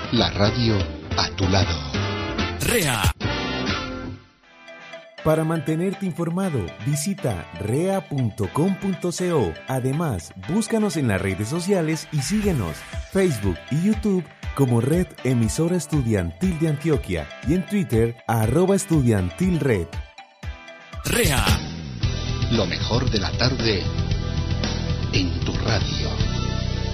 La radio a tu lado. REA. Para mantenerte informado, visita rea.com.co. Además, búscanos en las redes sociales y síguenos, Facebook y YouTube como Red Emisora Estudiantil de Antioquia y en Twitter @estudiantilred. REA. Lo mejor de la tarde en tu radio.